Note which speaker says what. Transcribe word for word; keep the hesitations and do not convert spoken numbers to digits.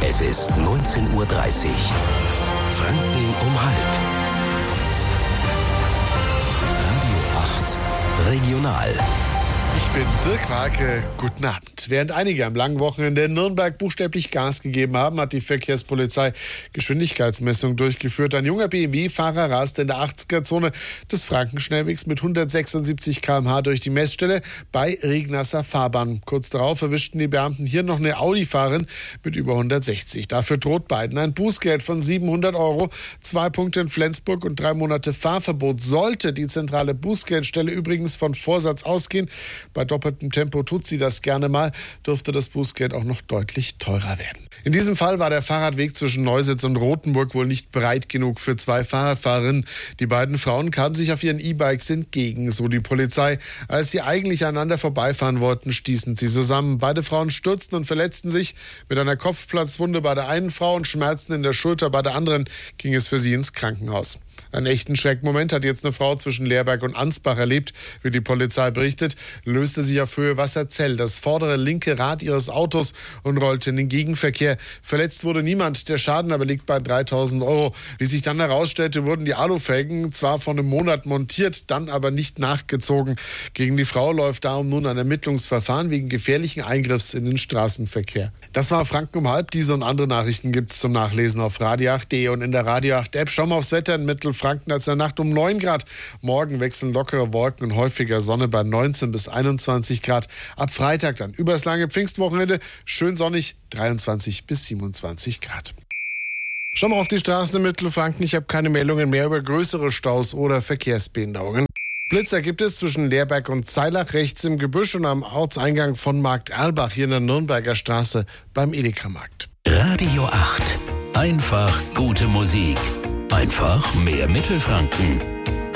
Speaker 1: Es ist neunzehn Uhr dreißig. Franken um halb. Radio acht Regional.
Speaker 2: Ich bin Dirk Warke, guten Abend. Während einige am langen Wochenende in Nürnberg buchstäblich Gas gegeben haben, hat die Verkehrspolizei Geschwindigkeitsmessungen durchgeführt. Ein junger B M W-Fahrer raste in der achtziger-Zone des Frankenschnellwegs mit hundertsechsundsiebzig Kilometer pro Stunde durch die Messstelle bei Regnasser Fahrbahn. Kurz darauf erwischten die Beamten hier noch eine Audi-Fahrerin mit über hundertsechzig. Dafür droht beiden ein Bußgeld von siebenhundert Euro, zwei Punkte in Flensburg und drei Monate Fahrverbot. Sollte die zentrale Bußgeldstelle übrigens von Vorsatz ausgehen, bei doppeltem Tempo tut sie das gerne mal, dürfte das Bußgeld auch noch deutlich teurer werden. In diesem Fall war der Fahrradweg zwischen Neusitz und Rothenburg wohl nicht breit genug für zwei Fahrradfahrerinnen. Die beiden Frauen kamen sich auf ihren E-Bikes entgegen, so die Polizei. Als sie eigentlich aneinander vorbeifahren wollten, stießen sie zusammen. Beide Frauen stürzten und verletzten sich. Mit einer Kopfplatzwunde bei der einen Frau und Schmerzen in der Schulter bei der anderen ging es für sie ins Krankenhaus. Einen echten Schreckmoment hat jetzt eine Frau zwischen Leerberg und Ansbach erlebt, wie die Polizei berichtet, löste sich auf Höhe Wasserzell das vordere linke Rad ihres Autos und rollte in den Gegenverkehr. Verletzt wurde niemand, der Schaden aber liegt bei dreitausend Euro. Wie sich dann herausstellte, wurden die Alufelgen zwar vor einem Monat montiert, dann aber nicht nachgezogen. Gegen die Frau läuft darum nun ein Ermittlungsverfahren wegen gefährlichen Eingriffs in den Straßenverkehr. Das war Franken um halb. Diese und andere Nachrichten gibt es zum Nachlesen auf radio acht punkt de und in der Radio acht App. Schauen wir aufs Wetter in Mittelfranken. Als in der Nacht um neun Grad. Morgen wechseln lockere Wolken und häufiger Sonne bei neunzehn bis einundzwanzig Grad. Ab Freitag dann übers lange Pfingstwochenende schön sonnig, dreiundzwanzig bis siebenundzwanzig Grad. Schauen wir auf die Straßen in Mittelfranken. Ich habe keine Meldungen mehr über größere Staus oder Verkehrsbehinderungen. Blitzer gibt es zwischen Leerberg und Zeilach, rechts im Gebüsch und am Ortseingang von Markt Erlbach hier in der Nürnberger Straße beim Edeka-Markt.
Speaker 1: Radio acht. Einfach gute Musik. Einfach mehr Mittelfranken.